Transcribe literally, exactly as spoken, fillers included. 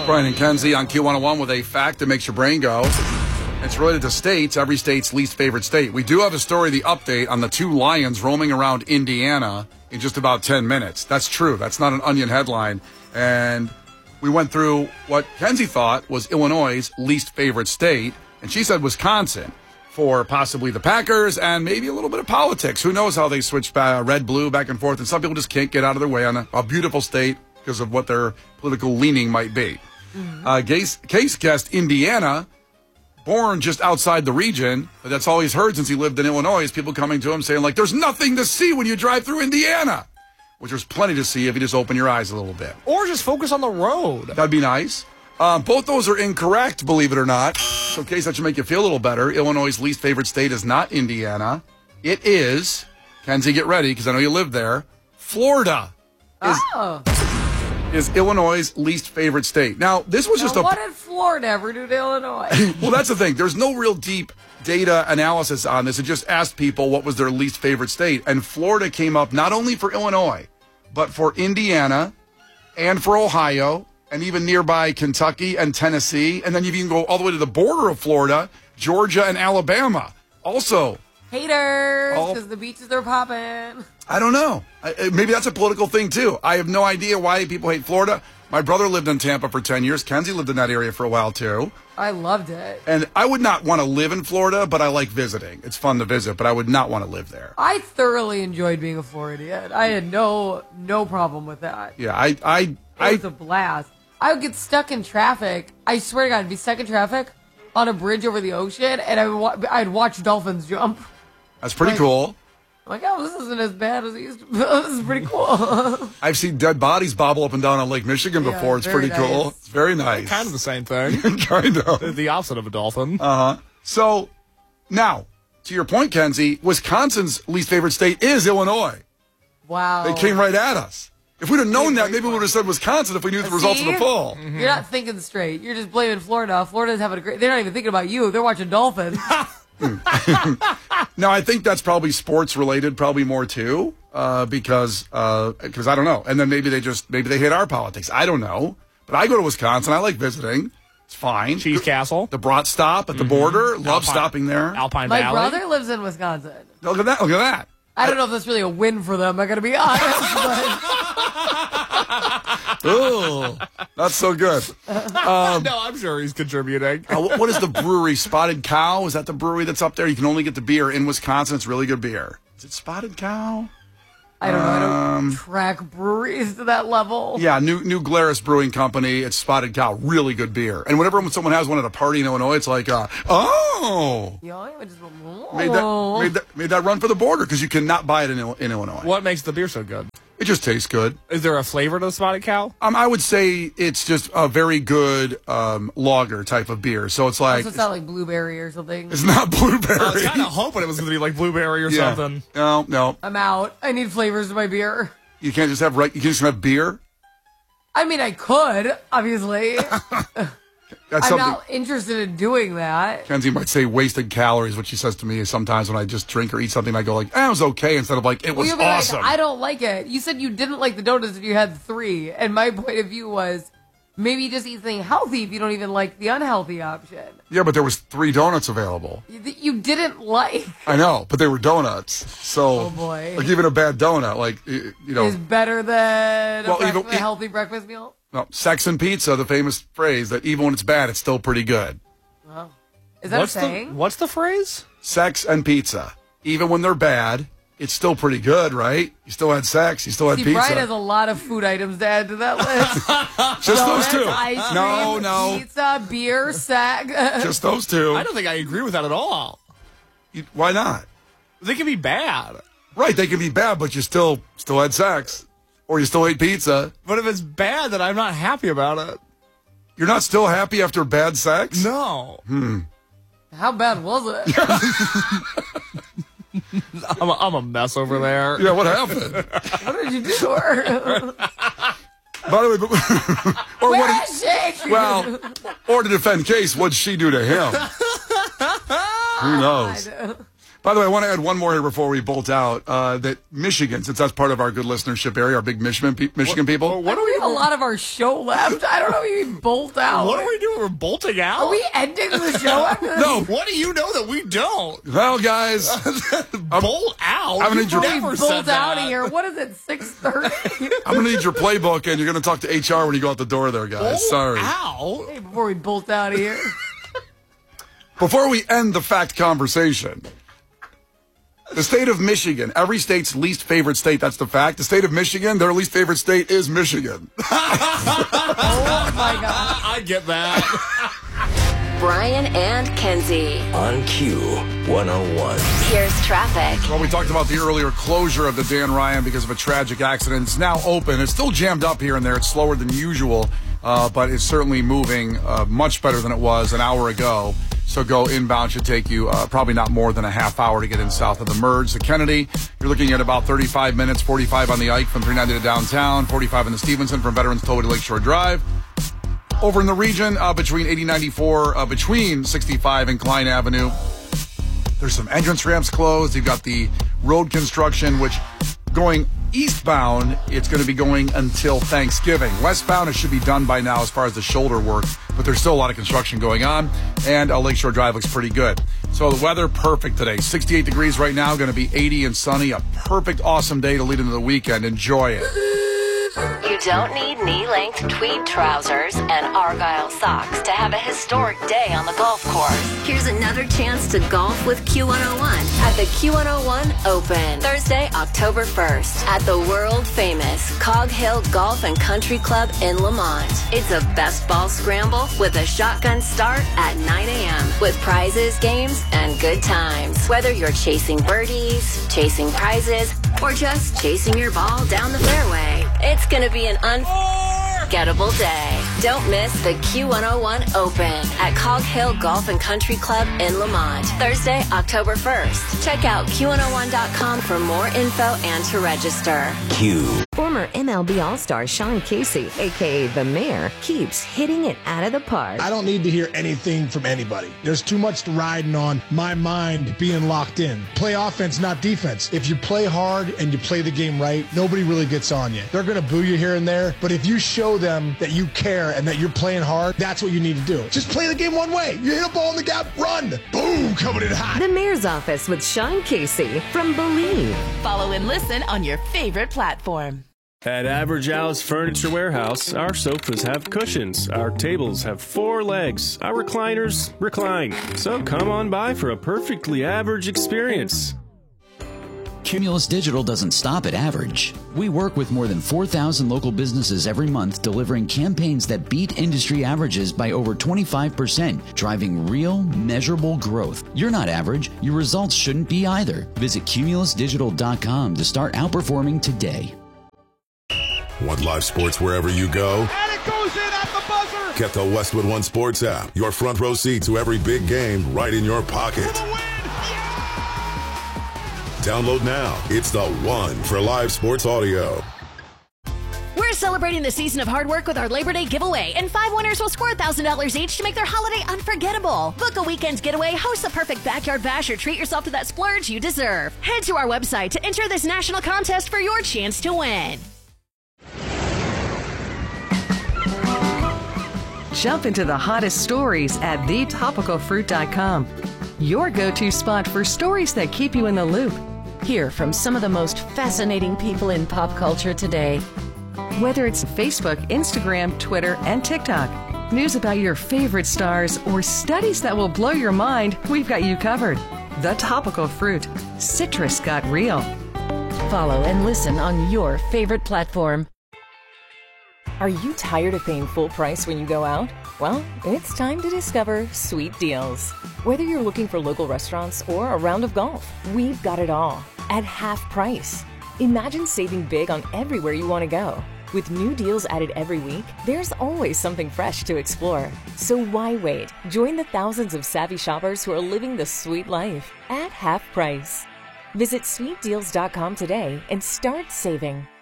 Brian and Kenzie on Q one oh one with a fact that makes your brain go. It's related to states, every state's least favorite state. We do have a story, the update on the two lions roaming around Indiana in just about ten minutes. That's true. That's not an Onion headline. And we went through what Kenzie thought was Illinois' least favorite state, and she said Wisconsin for possibly the Packers and maybe a little bit of politics. Who knows how they switch uh, red, blue, back and forth, and some people just can't get out of their way on a, a beautiful state because of what their political leaning might be. Mm-hmm. Uh, case, case guest Indiana, born just outside the region, but that's all he's heard since he lived in Illinois, is people coming to him saying, like, there's nothing to see when you drive through Indiana, which there's plenty to see if you just open your eyes a little bit. Or just focus on the road. That'd be nice. Um, both those are incorrect, believe it or not. So in case that should make you feel a little better, Illinois' least favorite state is not Indiana. It is, Kenzie, get ready, because I know you live there, Florida. Is, oh. is Illinois' least favorite state. Now, this was now just a... What did Florida ever do to Illinois? Well, that's the thing. There's no real deep data analysis on this. It just asked people what was their least favorite state. And Florida came up not only for Illinois, but for Indiana and for Ohio and even nearby Kentucky and Tennessee. And then you can go all the way to the border of Florida, Georgia and Alabama. Also... Haters, all, because the beaches are popping. I don't know. I, maybe that's a political thing, too. I have no idea why people hate Florida. My brother lived in Tampa for ten years. Kenzie lived in that area for a while, too. I loved it. And I would not want to live in Florida, but I like visiting. It's fun to visit, but I would not want to live there. I thoroughly enjoyed being a Floridian. I had no no problem with that. Yeah, I... I it I, was a blast. I would get stuck in traffic. I swear to God, I'd be stuck in traffic on a bridge over the ocean, and I would wa- I'd watch dolphins jump. That's pretty like, cool. I'm like, oh, this isn't as bad as it used to be. This is pretty cool. I've seen dead bodies bobble up and down on Lake Michigan Yeah, before. It's pretty nice. cool. It's very nice. Kind of the same thing. Kind of. The opposite of a dolphin. Uh-huh. So, now, to your point, Kenzie, Wisconsin's least favorite state is Illinois. Wow. They came right at us. If we'd have known that, maybe we would have said Wisconsin if we knew the See? results of the poll. Mm-hmm. You're not thinking straight. You're just blaming Florida. Florida's having a great... They're not even thinking about you. They're watching dolphins. Now, I think that's probably sports related, probably more too, uh, because uh, because I don't know. And then maybe they just maybe they hate our politics. I don't know. But I go to Wisconsin. I like visiting. It's fine. Cheese Castle. The Brat stop at the border. Love Alpine, stopping there. Alpine My Valley. brother lives in Wisconsin. Look at that. Look at that. I don't know if that's really a win for them. I got to be honest. But Ooh, not so good. Um, no, I'm sure he's contributing. Uh, what, what is the brewery? Spotted Cow? Is that the brewery that's up there? You can only get the beer in Wisconsin. It's really good beer. Is it Spotted Cow? I don't know. I don't Um, track breweries to that level. Yeah, New New Glarus Brewing Company. It's Spotted Cow. Really good beer. And whenever someone has one at a party in Illinois, it's like, uh, oh, Yeah, I just, made that, made that made that run for the border because you cannot buy it in, Il- in Illinois. What makes the beer so good? It just tastes good. Is there a flavor to the Spotted Cow? Um, I would say it's just a very good um, lager type of beer. So it's like So it's not like blueberry or something. it's not blueberry. I was kind of hoping it was going to be like blueberry or Yeah. something. No, no, I'm out. I need flavors to my beer. you can't just have right. You can just have beer. I mean, I could, obviously. That's I'm something. not interested in doing that. Kenzie might say wasted calories, what she says to me sometimes when I just drink or eat something. I go like, eh, it was okay, instead of like, it Well, was you'll be awesome. like, I don't like it. You said you didn't like the donuts if you had three. And my point of view was maybe you just eat something healthy if you don't even like the unhealthy option. Yeah, but there was three donuts available. You, you didn't like I know, but they were donuts. So, Oh, boy. like even a bad donut, like you know, is better than Well, a, even- breakfast, a healthy breakfast meal. no, sex and pizza, the famous phrase that even when it's bad, it's still pretty good. Oh. Is that What's a the saying? What's the phrase? Sex and pizza, even when they're bad, it's still pretty good, right? You still had sex, you still had See, pizza. Brian has a lot of food items to add to that list. Just those Donuts, two. Ice cream, No, no, Pizza, beer, sack. just those two. I don't think I agree with that at all. You- Why not? They can be bad. Right, they can be bad, but you still still had sex, or you still ate pizza. But if it's bad, then I'm not happy about it. You're not still happy after bad sex? No. How bad was it? I'm a, I'm a mess over there. Yeah, what happened? What did you do to her? By the way, but, or Where what? is she? Well, or to defend Case, what'd she do to him? Who knows? By the way, I want to add one more here before we bolt out. Uh, that Michigan, since that's part of our good listenership area, our big Michigan pe- Michigan what, people. What do we have a lot of our show left? I don't know if you mean bolt out. What are we doing? We're bolting out? Are we ending the show after this? No. What do you know that we don't? Well, guys, Bolt out? I'm gonna need your- We Never bolt said out that. of here. What is it, six thirty? I'm going to need your playbook, and you're going to talk to H R when you go out the door there, guys. Bolt Sorry. out? Hey, before we bolt out of here. Before we end the fact conversation, the state of Michigan, every state's least favorite state, that's the fact. The state of Michigan, their least favorite state is Michigan. Oh, my God. I get that. Brian and Kenzie. On Q one oh one. Here's traffic. Well, we talked about the earlier closure of the Dan Ryan because of a tragic accident. It's now open. It's still jammed up here and there. It's slower than usual, uh, but it's certainly moving uh, much better than it was an hour ago. So go inbound should take you uh, probably not more than a half hour to get in south of the merge. The Kennedy, you're looking at about thirty-five minutes, forty-five on the Ike from three ninety to downtown, forty-five in the Stevenson from Veterans Tollway to Lakeshore Drive. Over in the region, uh, between eighty ninety-four, uh, between sixty-five and Klein Avenue, there's some entrance ramps closed. You've got the road construction, which going eastbound, it's going to be going until Thanksgiving. Westbound, it should be done by now as far as the shoulder work, but there's still a lot of construction going on, and uh, Lakeshore Drive looks pretty good. So the weather, perfect today. sixty-eight degrees right now, going to be eighty and sunny. A perfect, awesome day to lead into the weekend. Enjoy it. You don't need knee-length tweed trousers and Argyle socks to have a historic day on the golf course. Here's another chance to golf with Q one oh one at the Q one oh one Open. Thursday, October first at the world-famous Cog Hill Golf and Country Club in Lamont. It's a best ball scramble with a shotgun start at nine a.m. with prizes, games, and good times. Whether you're chasing birdies, chasing prizes, or just chasing your ball down the fairway, it's going to be an unforgettable day. Don't miss the Q one oh one Open at Cog Hill Golf and Country Club in Lamont. Thursday, October first. Check out Q one oh one dot com for more info and to register. Q. Former M L B All-Star Sean Casey, a k a. The Mayor, keeps hitting it out of the park. I don't need to hear anything from anybody. There's too much riding on my mind being locked in. Play offense, not defense. If you play hard and you play the game right, nobody really gets on you. They're going to boo you here and there, but if you show them that you care and that you're playing hard, that's what you need to do. Just play the game one way. You hit a ball in the gap, run. Boom, coming in hot. The Mayor's Office with Sean Casey from Believe. Follow and listen on your favorite platform. At Average Al's Furniture Warehouse, our sofas have cushions, our tables have four legs, our recliners recline. So come on by for a perfectly average experience. Cumulus Digital doesn't stop at average. We work with more than four thousand local businesses every month, delivering campaigns that beat industry averages by over twenty-five percent, driving real, measurable growth. You're not average. Your results shouldn't be either. Visit cumulus digital dot com to start outperforming today. Want live sports wherever you go? And it goes in at the buzzer! Get the Westwood One Sports app. Your front row seat to every big game right in your pocket. Download now. It's the one for live sports audio. We're celebrating the season of hard work with our Labor Day giveaway, and five winners will score one thousand dollars each to make their holiday unforgettable. Book a weekend getaway, host the perfect backyard bash, or treat yourself to that splurge you deserve. Head to our website to enter this national contest for your chance to win. Jump into the hottest stories at the topical fruit dot com. Your go-to spot for stories that keep you in the loop. Hear from some of the most fascinating people in pop culture today. Whether it's Facebook, Instagram, Twitter, and TikTok, news about your favorite stars, or studies that will blow your mind, we've got you covered. The Topical Fruit. Citrus got real. Follow and listen on your favorite platform. Are you tired of paying full price when you go out? Well, it's time to discover Sweet Deals. Whether you're looking for local restaurants or a round of golf, we've got it all at half price. Imagine saving big on everywhere you want to go. With new deals added every week, there's always something fresh to explore. So why wait? Join the thousands of savvy shoppers who are living the sweet life at half price. Visit sweet deals dot com today and start saving.